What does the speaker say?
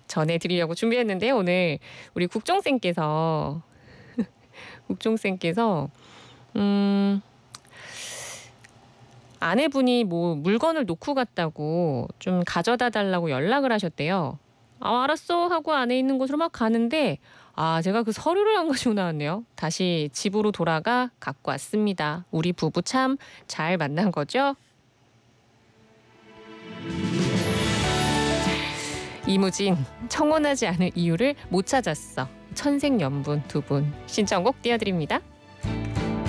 전해드리려고 준비했는데요. 오늘 우리 국종쌤께서 아내분이 뭐 물건을 놓고 갔다고 좀 가져다 달라고 연락을 하셨대요. 알았어 하고 안에 있는 곳으로 막 가는데 제가 그 서류를 안 가지고 나왔네요. 다시 집으로 돌아가 갖고 왔습니다. 우리 부부 참 잘 만난 거죠? 이무진, 청혼하지 않을 이유를 못 찾았어. 천생연분 두 분 신청곡 띄워드립니다.